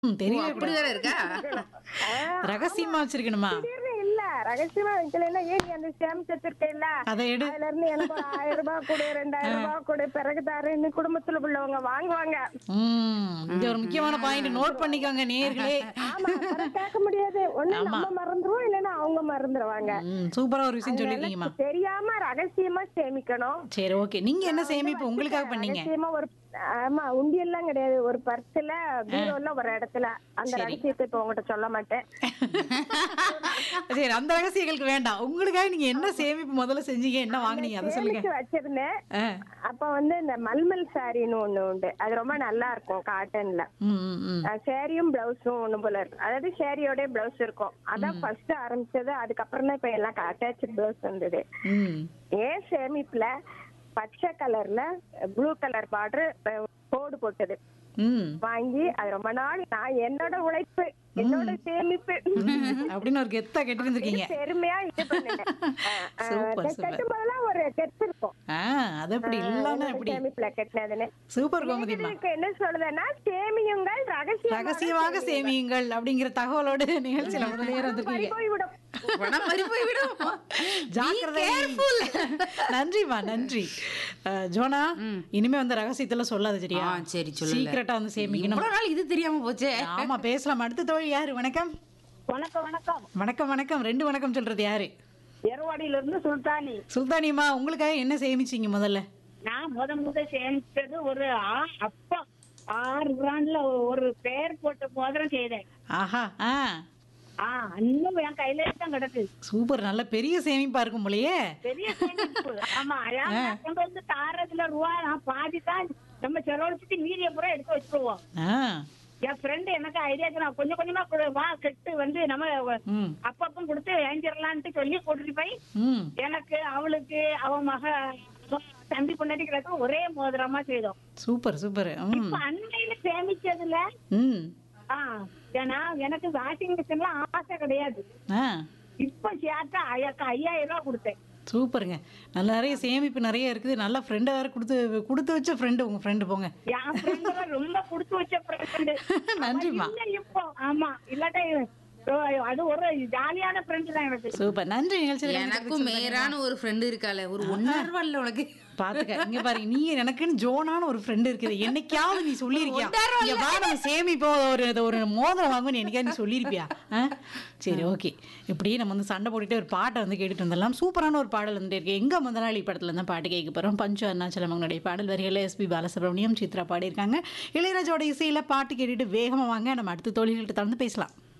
தெரியவே அப்படி கூடாது. வேற இருக்கா? ரகசியமா வச்சிருக்கணுமா? திடீர்னு இல்ல ரகசியமா வைக்கலன்னா ஏன் நீ அந்த சேமிச்சு வச்சிருக்கேல்ல அதை எடு. அதுல இருந்து எனக்கு ஒரு 1000 ரூபாய் கொடு 2000 ரூபாய் கொடு பிறகு தரேன்னு குடும்பத்துல உள்ளவங்க வாங்குவாங்க. இது ஒரு முக்கியமான பாயிண்ட் நோட் பண்ணிக்கோங்க நேயர்களே. ஆமா அப்புறம் கேட்க முடியாது ஒண்ணு ஆமா. நம்ம மறந்துருவோம் இல்லைன்னா அவங்க மறந்துருவாங்க. சூப்பரா ஒரு விஷயம் அதனால சொல்லிருக்கீங்கம்மா. தெரியாம ரகசியமா சேமிக்கணும். சரி, ஓகே. நீங்க என்ன சேமிப்பு உங்களுக்காக பண்ணீங்க? ரகசியமா ஒரு ஆமா உண்டியெல்லாம் கிடையாது ஒரு பர்ஸ்ல பீரோல ஒரு இடத்துல அந்த சரி. ரகசியத்தை இப்ப உங்ககிட்ட சொல்ல மாட்டேன். சரி, அந்த ரகசியங்களுக்கு வேண்டாம். உங்களுக்காக நீங்க என்ன சேமிப்பு முதல்ல செஞ்சீங்க, என்ன வாங்குனீங்க அதை சொல்லுங்க. சேமிச்சு வச்சிருந்தேன். ஆ. அப்ப வந்து இந்த மல்மல் சாரின்னு ஒண்ணு உண்டு அது ரொம்ப நல்லா இருக்கும் காட்டன்ல. ம், ம், ம். சேரியும் பிளவுஸும் ஒண்ணு போல இருக்கும் அதாவது சேரியோட பிளவுஸ் இருக்கும் அதான் ஃபர்ஸ்ட் ஆரம்பிச்சது. அதுக்கப்புறம் தான் இப்ப எல்லாம் அட்டாச் பிளவுஸ் வந்தது. ம். ஏன் சேமிப்புல பச்சை கலர்ல ப்ளூ கலர் பார்டர் கோடு போட்டது ம். வாங்கி அது ரொம்ப நாள் நான் என்னோட உழைப்பு என்னோட சேமிப்பு அப்படின்னு ஒரு கெத்தா கெட்டு இருந்திருக்கீங்க. பெருமையா இது பண்ணுனேன். Super, super. கட்டும் போதெல்லாம் ஒரு கெட்டு இருக்கும். அது எப்படி இல்லாம என்னோட எப்படி? சேமிப்புல கட்டினதுன்னு சூப்பர் கோமதிமா. இதுக்கு என்ன சொல்லுதுன்னா சேமியுங்கள் ரகசியமாக சேமியுங்கள் அப்படிங்கிற தகவலோடு நிகழ்ச்சியில முதல்ல வந்திருக்கீங்க. போய்விடும். பணம் பறி போய்விடும். ஜாக்கிரதை. நன்றிமா, நன்றி. ஜோனா, இனிமே வந்து ரகசியத்துல சொல்லாத சரியா? சரி சொல்லல. சீக்கிரட்டா வந்து சேமிக்கணும். இவ்வளவு நாள் இது தெரியாம போச்சே. ஆமா, பேசலாம். அடுத்த தோழி யாரு? வணக்கம். வணக்கம் வணக்கம். வணக்கம் வணக்கம். 2 வணக்கம் சொல்றது யாரு? எரவாடியில இருந்து சுல்தானி. சுல்தானியம்மா, உங்களுக்காக என்ன சேமிச்சீங்க முதல்ல? நான் முத சேமிச்சது ஒரு அப்பா 6 பிராண்ட்ல ஒரு பேர் போட்ட மோதிரம் செய்தேன். ஆஹா. இன்னும் என் கையில தான் கிடக்கு. சூப்பர். நல்ல பெரிய சேமிப்பா இருக்கும் போலயே. பெரிய சேமிப்பு. ஆமா நான் கொண்டு வந்து தாரதுல ரூபா நான் பாதி தான் நம்ம செலவழிச்சுட்டு மீதிய பூரா எடுத்து வச்சிருவோம். ஆ. என் ஃப்ரெண்டு எனக்கு ஐடியாக்கு நான் கொஞ்சம் கொஞ்சமா வா கெட்டு வந்து நம்ம ம். அப்பப்பம் கொடுத்து வாங்கிடலான்ட்டு சொல்லி கூட்டிட்டு போய் ம். எனக்கு அவளுக்கு அவ மக தம்பி பொண்டாட்டி கிடக்கு ஒரே மோதிரமா செய்தோம். Super super. இப்ப அன்னையில சேமிச்சதுல ம். ஏன்னா எனக்கு வாஷிங் மிஷின்ல ஆசை கிடையாது. ஆ. இப்ப சேர்த்தா 5000 ரூபாய் கொடுத்தேன். சூப்பருங்க. நல்ல நிறைய சேமிப்பு நிறைய இருக்குது. நல்ல ஃப்ரெண்டை வேற கொடுத்து வச்ச ஃப்ரெண்டு உங்க ஃப்ரெண்டு போங்க. என் ஃப்ரெண்டு ரொம்ப கொடுத்து வச்ச ஃப்ரெண்டு. நன்றிம்மா. இப்போ ஆமா இல்லாட்டா அது ஒரு ஜாலியான ஃப்ரெண்டு தான் எனக்கு. சூப்பர். நன்றி நிகழ்ச்சியில் எனக்கும் மேரான ஒரு ஃப்ரெண்டு இருக்காளே, ஒரு 1.5 ரூபா இல்ல உனக்கு. பாத்துக்க. இங்க பாருங்க, நீ எனக்குன்னு ஜோனான ஒரு ஃப்ரெண்ட் இருக்குது. என்னைக்காவது நீ சொல்லிருக்கியா? இங்க வா நம்ம சேமிப்போம் ஒரு மோதிரம் வாங்குன்னு என்னைக்காவது நீ சொல்லிருப்பியா? சரி, ஓகே. இப்படி நம்ம வந்து சண்டை போட்டுட்டு ஒரு பாட்டை வந்து கேட்டுட்டு வந்துடலாம். சூப்பரான ஒரு பாடல் வந்துட்டு இருக்கு. எங்க முதலாளி படத்துல இருந்தா பாட்டு கேட்க போறோம். பஞ்சு அருணாச்சலமங்களுடைய பாடல் வரிகளை எஸ்பி பாலசுப்ரமணியம் சித்ரா பாடியிருக்காங்க. இளையராஜோட இசையில பாட்டு கேட்டுட்டு வேகமா வாங்க. நம்ம அடுத்த தோழிகள்கிட்ட தொடர்ந்து பேசலாம்.